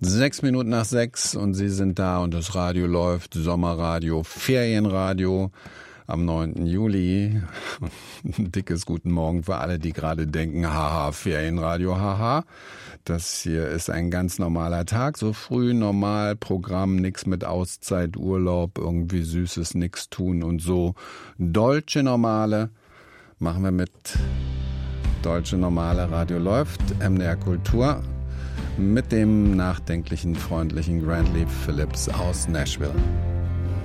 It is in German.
6 Minuten nach 6 und Sie sind da und das Radio läuft. Sommerradio, Ferienradio am 9. Juli. Ein dickes Guten Morgen für alle, die gerade denken, haha, Ferienradio, haha. Das hier ist ein ganz normaler Tag, so früh, normal, Programm, nix mit Auszeit, Urlaub, irgendwie Süßes, nix tun und so. Dolce Normale machen wir mit Dolce Normale. Radio läuft, MDR Kultur mit dem nachdenklichen, freundlichen Grant Lee Phillips aus Nashville.